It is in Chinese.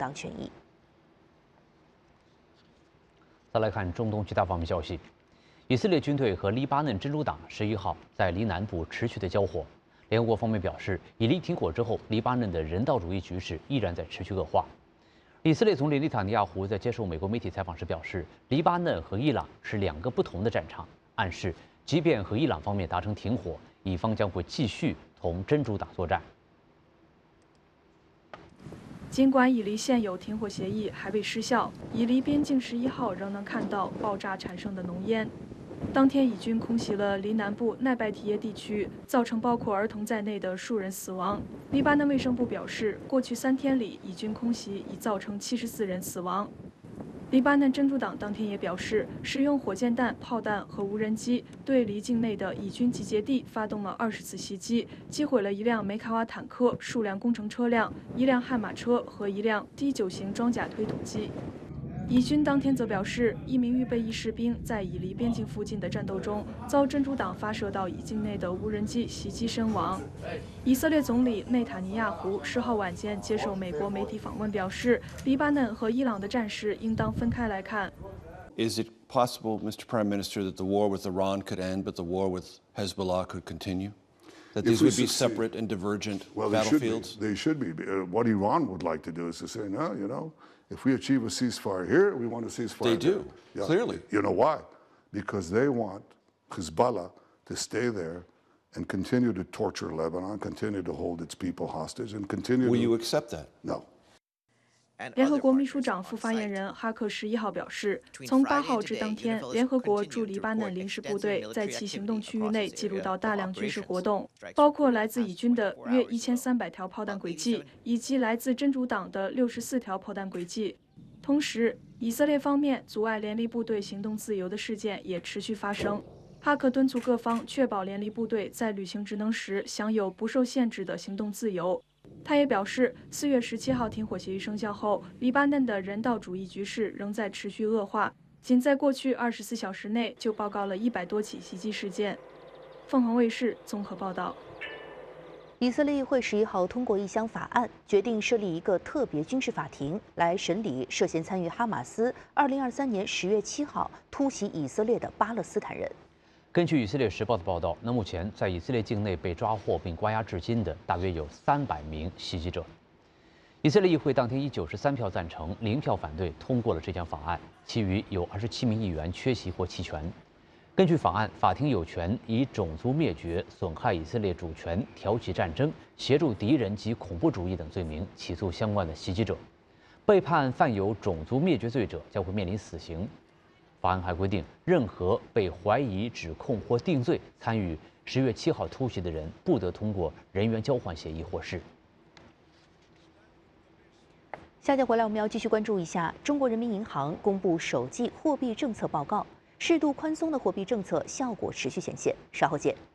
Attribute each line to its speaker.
Speaker 1: 当权益。
Speaker 2: 再来看中东其他方面消息，以色列军队和黎巴嫩真主党11号在黎南部持续的交火。联合国方面表示，以黎停火之后，黎巴嫩的人道主义局势依然在持续恶化。以色列总理内塔尼亚胡在接受美国媒体采访时表示，黎巴嫩和伊朗是2个不同的战场，暗示即便和伊朗方面达成停火，以方将会继续同真主党作战。
Speaker 3: 尽管以黎现有停火协议还未失效，以黎边境11号仍能看到爆炸产生的浓烟。当天，以军空袭了黎南部奈拜提耶地区，造成包括儿童在内的数人死亡。黎巴嫩卫生部表示，过去3天里，以军空袭已造成74人死亡。黎巴嫩真主党当天也表示，使用火箭弹、炮弹和无人机对黎境内的以军集结地发动了20次袭击，击毁了1辆梅卡瓦坦克、数辆工程车辆、1辆悍马车和1辆D9型装甲推土机。以军当天则表示，1名预备役士兵在以黎边境附近的战斗中遭真主党发射到以境内的无人机袭击身亡。以色列总理内塔尼亚胡10号晚间接受美国媒体访问表示，黎巴嫩和伊朗的战事应当分开来看。
Speaker 4: Is it possible, Mr. Prime Minister, that the war with Iran could end, but the war with Hezbollah could continue? That these would be separate and divergent battlefields?
Speaker 5: They should be. What Iran would like to do is to say, no, if we achieve a ceasefire here, we want a ceasefire
Speaker 4: They
Speaker 5: there.
Speaker 4: do, clearly.
Speaker 5: You know why? Because they want Hezbollah to stay there and continue to torture Lebanon, continue to hold its people hostage, and continue
Speaker 4: Will you accept that?
Speaker 5: No.
Speaker 3: 联合国秘书长副发言人哈克11号表示，从8号至当天，联合国驻黎巴嫩临时部队在其行动区域内记录到大量军事活动，包括来自以军的约1300条炮弹轨迹，以及来自真主党的64条炮弹轨迹。同时，以色列方面阻碍联黎部队行动自由的事件也持续发生。哈克敦促各方确保联黎部队在履行职能时享有不受限制的行动自由。他也表示，4月17号停火协议生效后，黎巴嫩的人道主义局势仍在持续恶化。仅在过去24小时内就报告了100多起袭击事件。凤凰卫视综合报道。
Speaker 1: 以色列议会11号通过一项法案，决定设立一个特别军事法庭来审理涉嫌参与哈马斯2023年10月7号突袭以色列的巴勒斯坦人。
Speaker 2: 根据《以色列时报》的报道，目前在以色列境内被抓获并关押至今的大约有300名袭击者。以色列议会当天以93票赞成、0票反对通过了这项法案，其余有27名议员缺席或弃权。根据法案，法庭有权以种族灭绝、损害以色列主权、挑起战争、协助敌人及恐怖主义等罪名起诉相关的袭击者。被判犯有种族灭绝罪者将会面临死刑。法案还规定，任何被怀疑、指控或定罪参与10月7号突袭的人，不得通过人员交换协议获释。
Speaker 1: 下节回来，我们要继续关注一下中国人民银行公布首季货币政策报告，适度宽松的货币政策效果持续显现。稍后见。